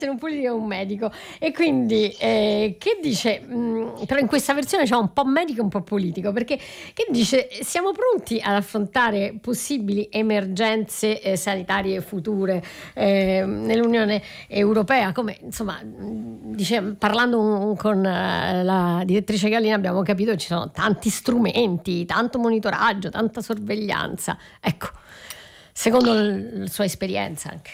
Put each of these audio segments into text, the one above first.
un politico e un medico, e quindi che dice, però in questa versione c'è un po' medico e un po' politico, perché che dice siamo pronti ad affrontare possibili emergenze sanitarie future nell'Unione Europea, come insomma dice, parlando con la direttrice Gallina abbiamo capito che ci sono tanti strumenti, tanto monitoraggio, tanta sorveglianza, ecco, secondo la sua esperienza anche.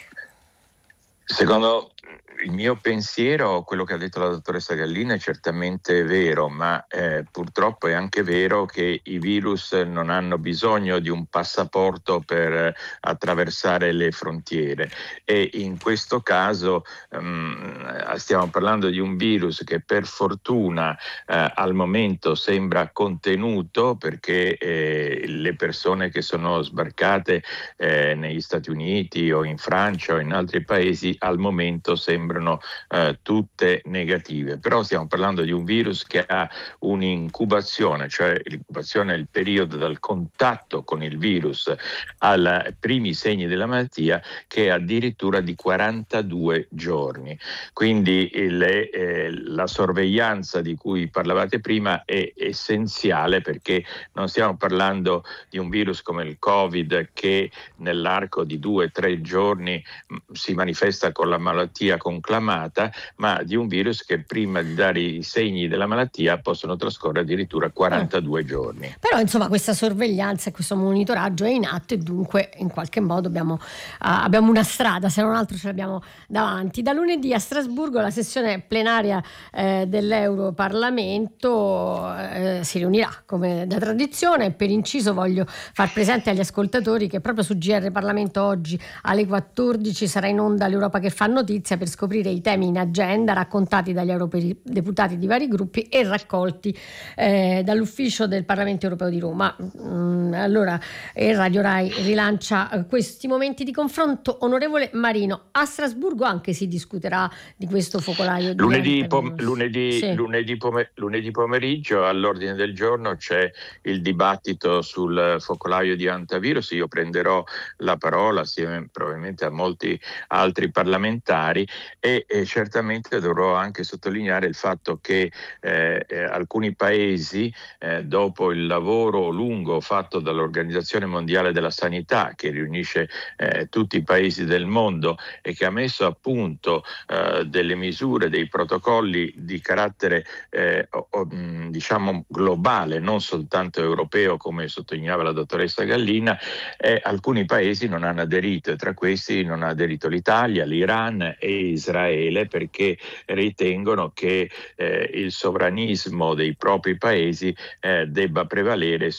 Secondo il mio pensiero, quello che ha detto la dottoressa Gallina è certamente vero, ma purtroppo è anche vero che i virus non hanno bisogno di un passaporto per attraversare le frontiere, e in questo caso stiamo parlando di un virus che per fortuna al momento sembra contenuto, perché le persone che sono sbarcate negli Stati Uniti o in Francia o in altri paesi al momento sembrano tutte negative, però stiamo parlando di un virus che ha un'incubazione, cioè l'incubazione è il periodo dal contatto con il virus ai primi segni della malattia, che è addirittura di 42 giorni. Quindi la sorveglianza di cui parlavate prima è essenziale, perché non stiamo parlando di un virus come il Covid che nell'arco di 2-3 giorni si manifesta con la malattia conclamata, ma di un virus che prima di dare i segni della malattia possono trascorrere addirittura 42 giorni. Però insomma questa sorveglianza e questo monitoraggio è in atto, e dunque in qualche modo abbiamo una strada, se non altro ce l'abbiamo davanti. Da lunedì a Strasburgo la sessione plenaria dell'Europarlamento si riunirà come da tradizione. Per inciso voglio far presente agli ascoltatori che proprio su GR Parlamento oggi alle 14 sarà in onda l'Europa che fa notizia, per scoprire i temi in agenda raccontati dagli eurodeputati di vari gruppi e raccolti dall'ufficio del Parlamento Europeo di Roma. Allora Radio Rai rilancia questi momenti di confronto. Onorevole Marino, a Strasburgo anche si discuterà di questo focolaio di lunedì pomeriggio all'ordine del giorno c'è il dibattito sul focolaio di antivirus. Io prenderò la parola assieme probabilmente a molti altri parlamentari e certamente dovrò anche sottolineare il fatto che alcuni paesi dopo il lavoro lungo fatto dall'Organizzazione Mondiale della Sanità, che riunisce tutti i paesi del mondo e che ha messo a punto delle misure, dei protocolli di carattere diciamo globale, non soltanto europeo, come sottolineava la dottoressa Gallina, alcuni paesi non hanno aderito, e tra questi non ha aderito l'Italia, l'Iran e Israele, perché ritengono che il sovranismo dei propri paesi debba prevalere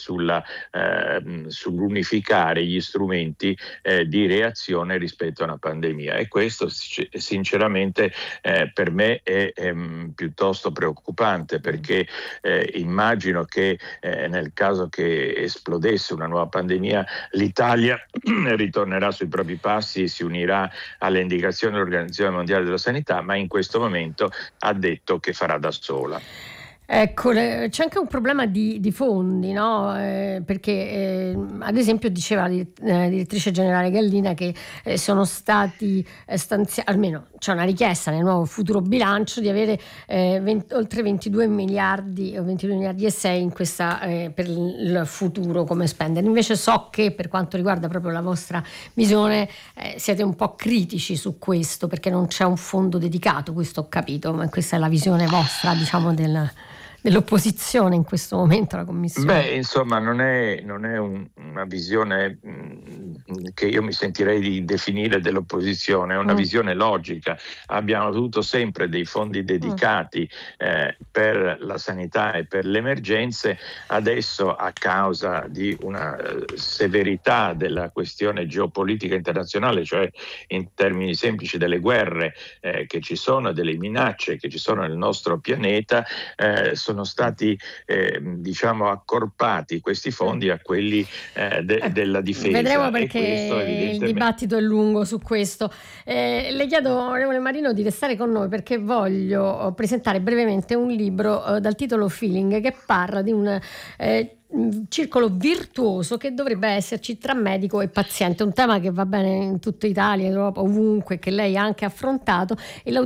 sull'unificare gli strumenti di reazione rispetto a una pandemia, e questo sinceramente per me è piuttosto preoccupante, perché immagino che nel caso che esplodesse una nuova pandemia l'Italia ritornerà sui propri passi e si unirà alle indicazioni dell'Organizzazione Mondiale della Sanità, ma in questo momento ha detto che farà da sola. Ecco, c'è anche un problema di fondi, no? Perché ad esempio diceva la direttrice generale Gallina che sono stati stanziati, almeno c'è una richiesta nel nuovo futuro bilancio di avere oltre 22 miliardi o 22 miliardi e 6 in questa, per il futuro come spendere. Invece so che per quanto riguarda proprio la vostra visione siete un po' critici su questo, perché non c'è un fondo dedicato, questo ho capito, ma questa è la visione vostra, diciamo, dell'opposizione in questo momento alla Commissione. Beh, insomma, non è una visione che io mi sentirei di definire dell'opposizione, è una visione logica. Abbiamo avuto sempre dei fondi dedicati per la sanità e per le emergenze. Adesso, a causa di una severità della questione geopolitica internazionale, cioè in termini semplici delle guerre che ci sono, delle minacce che ci sono nel nostro pianeta, sono stati diciamo accorpati questi fondi a quelli della difesa. Vedremo, perché il dibattito è lungo su questo. Le chiedo, onorevole Marino, di restare con noi, perché voglio presentare brevemente un libro dal titolo Feeling, che parla di un circolo virtuoso che dovrebbe esserci tra medico e paziente, un tema che va bene in tutta Italia, Europa, ovunque, che lei ha anche affrontato, e